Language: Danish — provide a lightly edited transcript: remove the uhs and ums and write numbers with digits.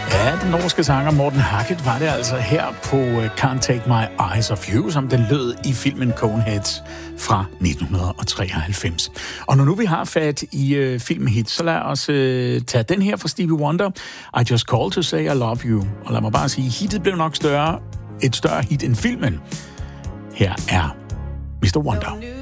Ja, den norske sanger Morten Harket var det altså her på Can't Take My Eyes Off You, som den lød i filmen Coneheads fra 1993. Og når nu vi har fat i filmhit, så lad os tage den her fra Stevie Wonder, I Just Called to Say I Love You. Og lad mig bare sige, hittet blev nok et større hit end filmen. Her er Mr. Wonder.